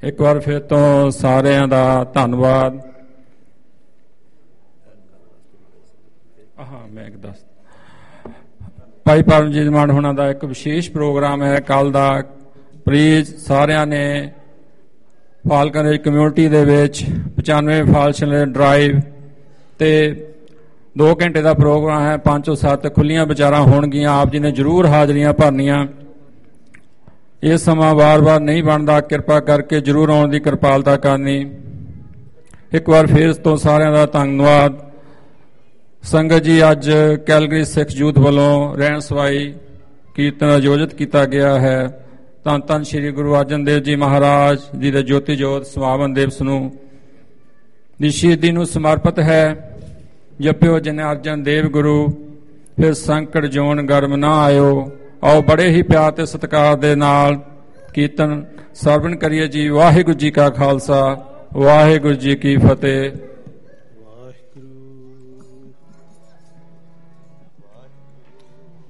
ਇੱਕ ਵਾਰ ਫਿਰ ਤੋਂ ਸਾਰਿਆਂ ਦਾ ਧੰਨਵਾਦ। ਮੈਂ ਦੱਸ ਭਾਈ ਪਰਮਜੀਤ ਮਾਨ ਹੋਣਾ ਦਾ ਇੱਕ ਵਿਸ਼ੇਸ਼ ਪ੍ਰੋਗਰਾਮ ਹੈ ਕੱਲ ਦਾ। ਪਲੀਜ਼ ਸਾਰਿਆਂ ਨੇ ਫਾਲਕਨ ਕਮਿਊਨਿਟੀ ਦੇ ਵਿੱਚ 95 ਫਾਲਕਨ ਡਰਾਈਵ ਤੇ 2 ਘੰਟੇ ਦਾ ਪ੍ਰੋਗਰਾਮ ਹੈ। 5 ਤੋਂ 7 ਖੁੱਲੀਆਂ ਵਿਚਾਰਾਂ ਹੋਣਗੀਆਂ। ਆਪ ਜੀ ਨੇ ਜ਼ਰੂਰ ਹਾਜ਼ਰੀਆਂ ਭਰਨੀਆਂ। ਇਹ ਸਮਾਂ ਵਾਰ-ਵਾਰ ਨਹੀਂ ਬਣਦਾ, ਕਿਰਪਾ ਕਰਕੇ ਜ਼ਰੂਰ ਆਉਣ ਦੀ ਕਿਰਪਾਲਤਾ ਕਰਨੀ। ਇੱਕ ਵਾਰ ਫਿਰ ਤੋਂ ਸਾਰਿਆਂ ਦਾ ਧੰਨਵਾਦ। ਸੰਗਤ ਜੀ, ਅੱਜ ਕੈਲਗਰੀ ਸਿੱਖ ਯੂਥ ਵੱਲੋਂ ਰਹਿਣ ਸਵਾਈ ਕੀਰਤਨ ਆਯੋਜਿਤ ਕੀਤਾ ਗਿਆ ਹੈ। ਧੰਨ ਧੰਨ ਸ਼੍ਰੀ ਗੁਰੂ ਅਰਜਨ ਦੇਵ ਜੀ ਮਹਾਰਾਜ ਜੀ ਦੇ ਜੋਤੀ ਜੋਤ ਸਮਾਗਮ ਦਿਵਸ ਨੂੰ ਦੀ ਸ਼ਹੀਦੀ ਨੂੰ ਸਮਰਪਿਤ ਹੈ। ਜਪਿਓ ਜਿਨ ਅਰਜਨ ਦੇਵ ਗੁਰੂ, ਫਿਰ ਸੰਕਟ ਜੋਨ ਗਰਮ ਨਾ ਆਇਓ। ਆਓ ਬੜੇ ਹੀ ਪਿਆਰ ਤੇ ਸਤਿਕਾਰ ਦੇ ਨਾਲ ਕੀਰਤਨ ਸਰਵਣ ਕਰੀਏ ਜੀ। ਵਾਹਿਗੁਰੂ ਜੀ ਕਾ ਖਾਲਸਾ, ਵਾਹਿਗੁਰੂ ਜੀ ਕੀ ਫਤਿਹ।